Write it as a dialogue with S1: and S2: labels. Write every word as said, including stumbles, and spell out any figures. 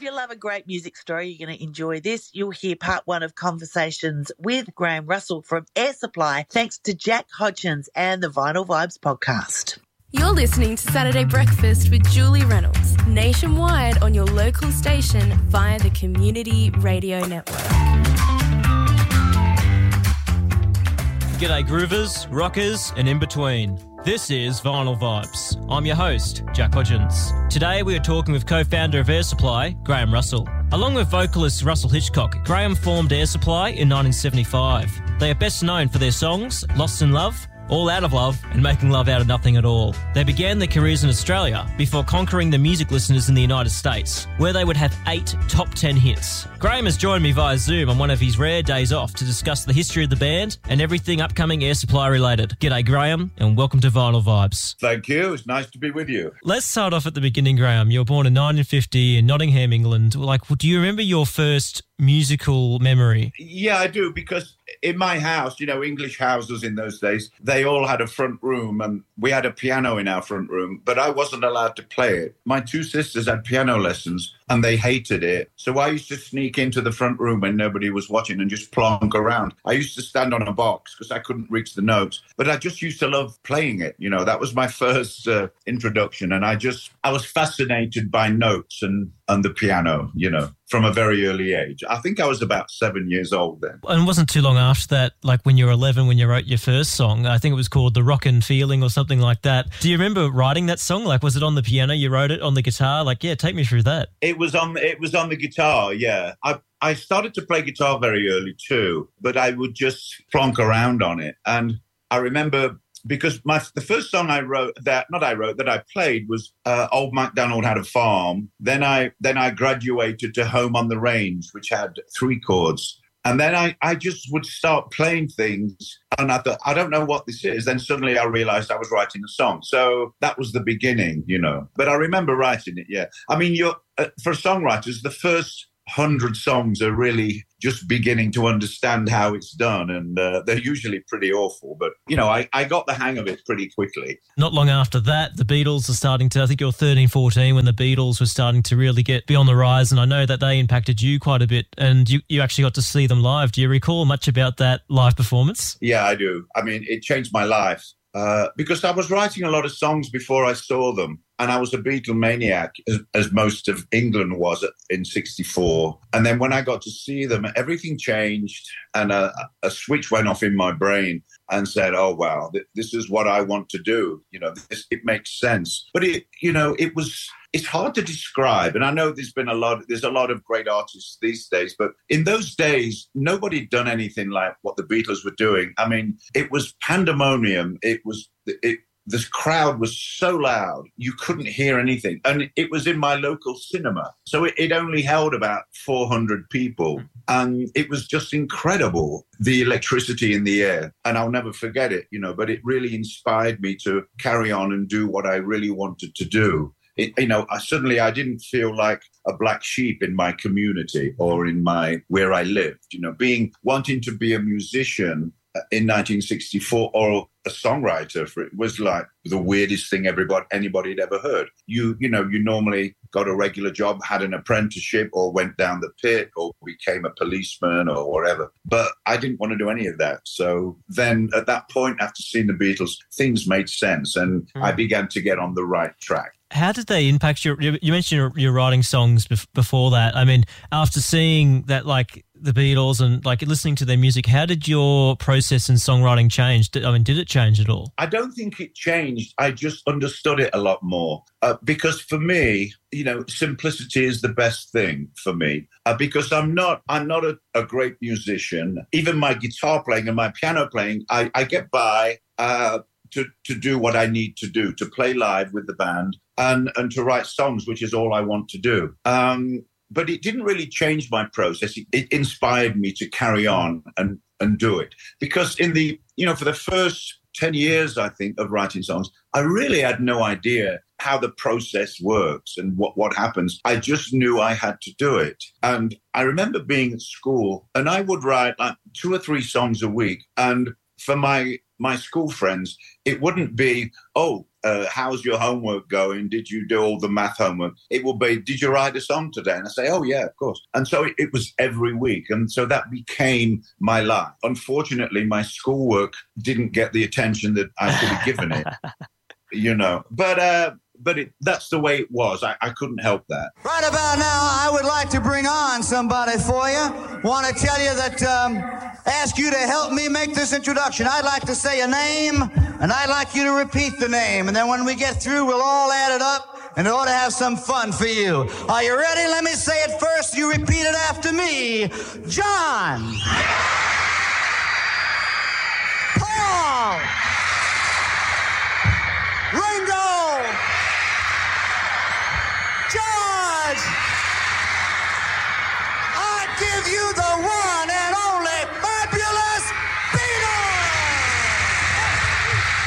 S1: you love a great music story, you're going to enjoy this. You'll hear part one of conversations with Graham Russell from Air Supply, thanks to Jack Hodgins and the Vinyl Vibes podcast.
S2: You're listening to Saturday Breakfast with Julie Reynolds, nationwide on your local station via the Community Radio Network.
S3: G'day groovers, rockers and in between. This is Vinyl Vibes. I'm your host, Jack Hodgins. Today we are talking with co-founder of Air Supply, Graham Russell. Along with vocalist Russell Hitchcock, Graham formed Air Supply in nineteen seventy-five. They are best known for their songs Lost in Love, All Out of Love and Making Love Out of Nothing at All. They began their careers in Australia before conquering the music listeners in the United States, where they would have eight top ten hits. Graham has joined me via Zoom on one of his rare days off to discuss the history of the band and everything upcoming Air Supply related. G'day Graham and welcome to Vinyl Vibes.
S4: Thank you, it's nice to be with you.
S3: Let's start off at the beginning, Graham. You were born in nineteen fifty in Nottingham, England. Like, do you remember your first musical memory?
S4: Yeah, I do, because in my house, you know, English houses in those days, they all had a front room and we had a piano in our front room, but I wasn't allowed to play it. My two sisters had piano lessons and they hated it. So I used to sneak into the front room when nobody was watching and just plonk around. I used to stand on a box because I couldn't reach the notes, but I just used to love playing it. You know, that was my first uh, introduction. And I just, I was fascinated by notes and, and the piano, you know, from a very early age. I think I was about seven years old then.
S3: And it wasn't too long after that, like when you were eleven, when you wrote your first song. I think it was called The Rockin' Feeling or something like that. Do you remember writing that song? Like, was it on the piano? You wrote it on the guitar? Like, yeah, take me through that.
S4: It was on, it was on the guitar, yeah. I I started to play guitar very early too, but I would just plonk around on it. And I remember, because my the first song I wrote, that not I wrote, that I played was uh, Old MacDonald Had a Farm. Then I then I graduated to Home on the Range, which had three chords. And then I, I just would start playing things and I thought, I don't know what this is. Then suddenly I realized I was writing a song. So that was the beginning, you know. But I remember writing it, yeah. I mean, you're, uh, for songwriters, the first hundred songs are really just beginning to understand how it's done, and uh, they're usually pretty awful, but you know, I, I got the hang of it pretty quickly.
S3: Not long after that, the Beatles are starting to, I think you were thirteen, fourteen when the Beatles were starting to really get be on the rise, and I know that they impacted you quite a bit, and you, you actually got to see them live. Do you recall much about that live performance?
S4: Yeah, I do. I mean, it changed my life. Uh, because I was writing a lot of songs before I saw them. And I was a Beatlemaniac, as, as most of England was in sixty-four. And then when I got to see them, everything changed and a, a switch went off in my brain and said, oh, wow, th- this is what I want to do. You know, this, it makes sense. But, it, you know, it was... It's hard to describe, and I know there's been a lot, there's a lot of great artists these days, but in those days, nobody had done anything like what the Beatles were doing. I mean, it was pandemonium. It was, it, this crowd was so loud, you couldn't hear anything. And it was in my local cinema. So it, it only held about four hundred people. And it was just incredible, the electricity in the air. And I'll never forget it, you know, but it really inspired me to carry on and do what I really wanted to do. It, you know, I, suddenly I didn't feel like a black sheep in my community or in my where I lived. You know, being wanting to be a musician in nineteen sixty-four or a songwriter for it was like the weirdest thing everybody anybody had ever heard. You you know, you normally got a regular job, had an apprenticeship, or went down the pit, or became a policeman, or whatever. But I didn't want to do any of that. So then, at that point, after seeing the Beatles, things made sense, and mm. I began to get on the right track.
S3: How did they impact your, you mentioned your, your writing songs bef- before that. I mean, after seeing that, like the Beatles and like listening to their music, how did your process in songwriting change? Did, I mean, did it change at all?
S4: I don't think it changed. I just understood it a lot more uh, because for me, you know, simplicity is the best thing for me uh, because I'm not, I'm not a, a great musician. Even my guitar playing and my piano playing, I, I get by, uh, To, to do what I need to do, to play live with the band and, and to write songs, which is all I want to do. Um, but it didn't really change my process. It, it inspired me to carry on and, and do it. Because in the, you know, for the first ten years, I think, of writing songs, I really had no idea how the process works and what, what happens. I just knew I had to do it. And I remember being at school and I would write like two or three songs a week. And for my my school friends, it wouldn't be, oh, uh, how's your homework going? Did you do all the math homework? It will be, did you write a song today? And I say, oh, yeah, of course. And so it, it was every week. And so that became my life. Unfortunately, my schoolwork didn't get the attention that I should have given it, you know. But uh, but it, that's the way it was. I, I couldn't help that.
S5: Right about now, I would like to bring on somebody for you. Want to tell you that, um, ask you to help me make this introduction. I'd like to say a name, and I'd like you to repeat the name. And then when we get through, we'll all add it up, and it ought to have some fun for you. Are you ready? Let me say it first. You repeat it after me. John. Paul.